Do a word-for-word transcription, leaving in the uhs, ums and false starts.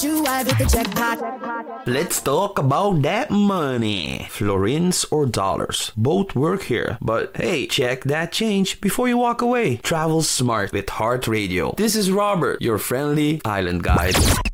You have hit the jackpot. Let's talk about that money. Florins or dollars, both work here. But hey, check that change before you walk away. Travel smart with Heart Radio. This is Robert, your friendly island guide.